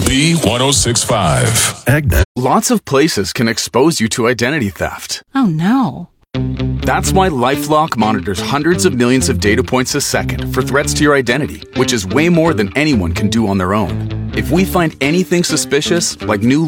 B1065. Agnet. Lots of places can expose you to identity theft. Oh no. That's why LifeLock monitors hundreds of millions of data points a second for threats to your identity, which is way more than anyone can do on their own. If we find anything suspicious, like new